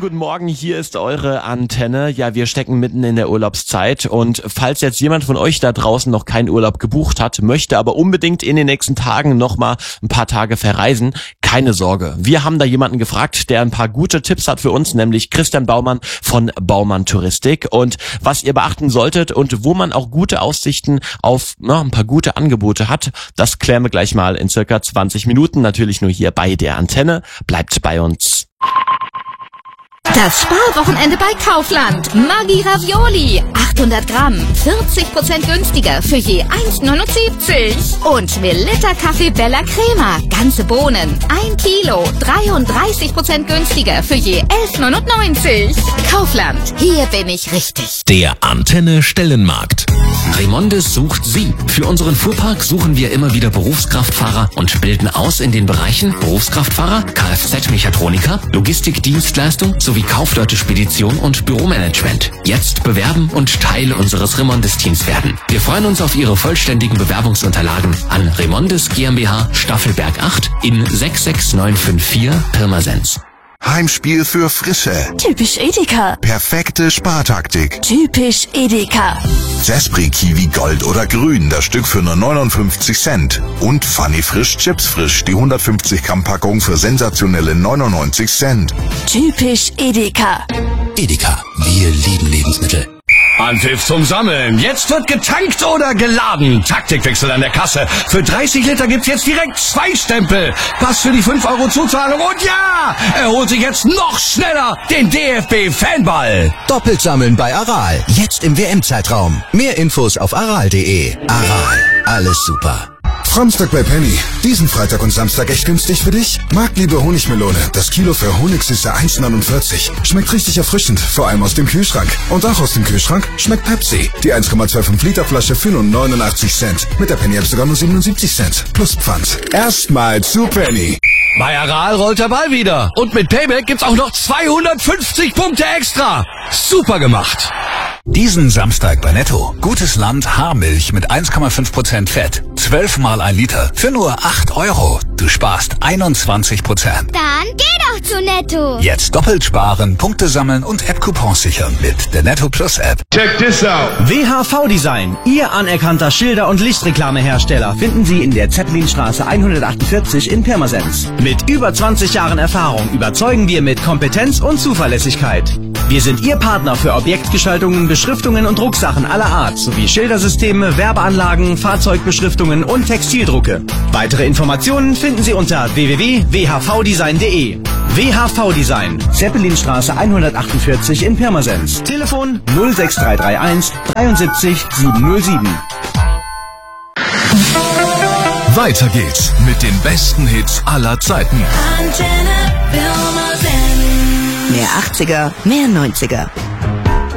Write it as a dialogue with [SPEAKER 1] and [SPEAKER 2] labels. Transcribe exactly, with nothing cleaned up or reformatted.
[SPEAKER 1] guten Morgen, hier ist eure Antenne. Ja, wir stecken mitten in der Urlaubszeit und falls jetzt jemand von euch da draußen noch keinen Urlaub gebucht hat, möchte aber unbedingt in den nächsten Tagen nochmal ein paar Tage verreisen, keine Sorge. Wir haben da jemanden gefragt, der ein paar gute Tipps hat für uns, nämlich Christian Baumann von Baumann Touristik, und was ihr beachten solltet und wo man auch gute Aussichten auf na, ein paar gute Angebote hat, das klären wir gleich mal in circa zwanzig Minuten, natürlich nur hier bei der Antenne. Bleibt bei uns.
[SPEAKER 2] Das Sparwochenende bei Kaufland. Maggi Ravioli. achthundert Gramm. vierzig Prozent günstiger für je eins neunundsiebzig. Und Melitta Kaffee Bella Crema. Ganze Bohnen. ein Kilo. dreiunddreißig Prozent günstiger für je elf neunundneunzig. Kaufland. Hier bin ich richtig.
[SPEAKER 3] Der Antenne Stellenmarkt. Remondes sucht Sie. Für unseren Fuhrpark suchen wir immer wieder Berufskraftfahrer und bilden aus in den Bereichen Berufskraftfahrer, Kfz-Mechatroniker, Logistikdienstleistung sowie Kaufleute, Spedition und Büromanagement. Jetzt bewerben und Teil unseres Remondes-Teams werden. Wir freuen uns auf Ihre vollständigen Bewerbungsunterlagen an Remondes GmbH Staffelberg acht in sechs sechs neun fünf vier Pirmasens.
[SPEAKER 4] Heimspiel für Frische.
[SPEAKER 5] Typisch Edeka.
[SPEAKER 4] Perfekte Spartaktik.
[SPEAKER 5] Typisch Edeka.
[SPEAKER 4] Zespri Kiwi Gold oder Grün, das Stück für nur neunundfünfzig Cent. Und Funny Frisch Chips Frisch, die hundertfünfzig Gramm Packung für sensationelle neunundneunzig Cent.
[SPEAKER 5] Typisch Edeka.
[SPEAKER 3] Edeka, wir lieben Lebensmittel.
[SPEAKER 6] Anpfiff zum Sammeln. Jetzt wird getankt oder geladen. Taktikwechsel an der Kasse. Für dreißig Liter gibt's jetzt direkt zwei Stempel. Pass für die fünf Euro Zuzahlung. Und ja, er holt sich jetzt noch schneller den D F B-Fanball.
[SPEAKER 7] Doppelt sammeln bei Aral. Jetzt im W M-Zeitraum. Mehr Infos auf aral punkt de. Aral. Alles super.
[SPEAKER 8] Samstag bei Penny. Diesen Freitag und Samstag echt günstig für dich? Marktliebe Honigmelone. Das Kilo für Honigsüße eins neunundvierzig. Schmeckt richtig erfrischend, vor allem aus dem Kühlschrank. Und auch aus dem Kühlschrank schmeckt Pepsi. Die eins Komma fünfundzwanzig Liter Flasche für nur neunundachtzig Cent. Mit der Penny App sogar nur siebenundsiebzig Cent. Plus Pfand. Erstmal zu Penny.
[SPEAKER 6] Bei Aral rollt der Ball wieder. Und mit Payback gibt's auch noch zweihundertfünfzig Punkte extra. Super gemacht.
[SPEAKER 9] Diesen Samstag bei Netto. Gutes Land Haarmilch mit eins Komma fünf Prozent Fett. zwölf mal ein Liter. Für nur acht Euro. Du sparst einundzwanzig Prozent.
[SPEAKER 10] Dann geh doch zu Netto.
[SPEAKER 9] Jetzt doppelt sparen, Punkte sammeln und App-Coupons sichern mit der Netto Plus App.
[SPEAKER 11] Check this out. W H V Design, Ihr anerkannter Schilder- und Lichtreklamehersteller, finden Sie in der Zeppelinstraße hundertachtundvierzig in Pirmasens. Mit über zwanzig Jahren Erfahrung überzeugen wir mit Kompetenz und Zuverlässigkeit. Wir sind Ihr Partner für Objektgestaltungen, Beschriftungen und Drucksachen aller Art sowie Schildersysteme, Werbeanlagen, Fahrzeugbeschriftungen und Textildrucke. Weitere Informationen finden Sie unter w w w punkt w h v design punkt de. W H V Design, Zeppelinstraße hundertachtundvierzig in Pirmasens. Telefon null sechs drei drei eins dreiundsiebzig sieben null sieben.
[SPEAKER 12] Weiter geht's mit den besten Hits aller Zeiten.
[SPEAKER 5] Mehr achtziger, mehr neunziger.